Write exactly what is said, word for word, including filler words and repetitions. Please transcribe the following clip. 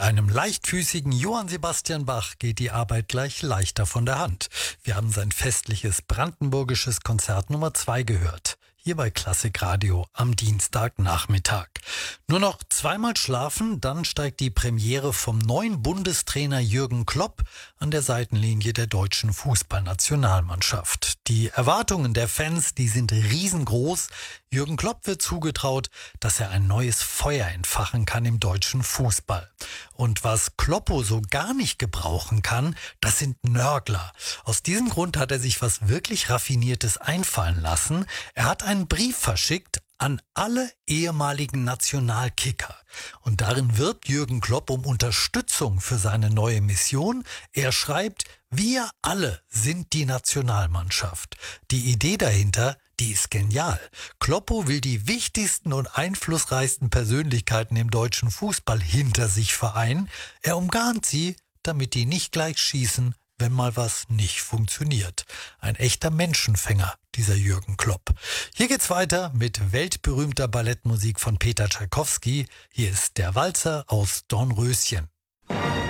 einem leichtfüßigen Johann Sebastian Bach geht die Arbeit gleich leichter von der Hand. Wir haben sein festliches brandenburgisches Konzert Nummer zwei gehört. Hier bei Klassikradio am Dienstagnachmittag. Nur noch zweimal schlafen, dann steigt die Premiere vom neuen Bundestrainer Jürgen Klopp an der Seitenlinie der deutschen Fußballnationalmannschaft. Die Erwartungen der Fans, die sind riesengroß. Jürgen Klopp wird zugetraut, dass er ein neues Feuer entfachen kann im deutschen Fußball. Und was Kloppo so gar nicht gebrauchen kann, das sind Nörgler. Aus diesem Grund hat er sich was wirklich Raffiniertes einfallen lassen. Er hat einen Brief verschickt an alle ehemaligen Nationalkicker. Und darin wirbt Jürgen Klopp um Unterstützung für seine neue Mission. Er schreibt: Wir alle sind die Nationalmannschaft. Die Idee dahinter, die ist genial. Kloppo will die wichtigsten und einflussreichsten Persönlichkeiten im deutschen Fußball hinter sich vereinen. Er umgarnt sie, damit die nicht gleich schießen, wenn mal was nicht funktioniert. Ein echter Menschenfänger, dieser Jürgen Klopp. Hier geht's weiter mit weltberühmter Ballettmusik von Peter Tschaikowski. Hier ist der Walzer aus Dornröschen.